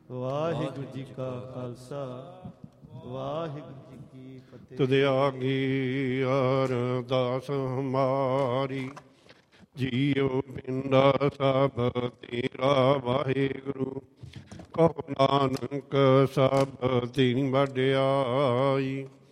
ਵਾਹਿਗੁਰੂ ਜੀ ਕਾ ਖਾਲਸਾ, ਵਾਹਿਗੁਰੂ ਜੀ ਕੀ ਫਤਿਹ। ਤੁਧ ਆਗੀ ਅਰਦਾਸ ਹਮਾਰੀ, ਜੀਉ ਪਿੰਡਾ ਸਭ ਤੇਰਾ ਵਾਹਿਗੁਰੂ। ਕਹੋ ਨਾਨਕ ਸਭ ਤੇਰੀ ਵਡਿਆਈ,